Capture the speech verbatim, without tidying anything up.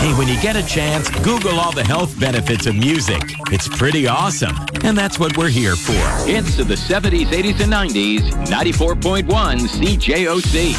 Hey, when you get a chance, Google all the health benefits of music. It's pretty awesome. And that's what we're here for. Hits of the seventies, eighties, and nineties, ninety-four point one C J O C.